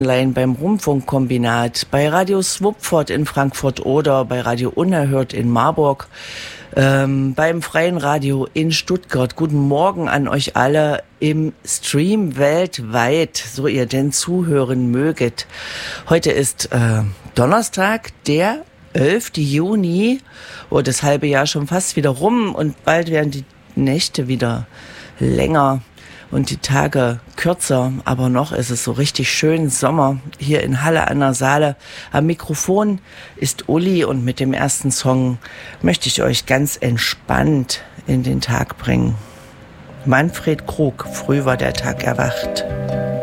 beim Rundfunkkombinat, bei Radio Swupford in Frankfurt oder bei Radio Unerhört in Marburg, beim Freien Radio in Stuttgart. Guten Morgen an euch alle im Stream weltweit, so ihr denn zuhören möget. Heute ist Donnerstag, der 11. Juni, das halbe Jahr schon fast wieder rum und bald werden die Nächte wieder länger und die Tage kürzer, aber noch ist es so richtig schön Sommer hier in Halle an der Saale. Am Mikrofon ist Uli und mit dem ersten Song möchte ich euch ganz entspannt in den Tag bringen. Manfred Krug, früh war der Tag erwacht.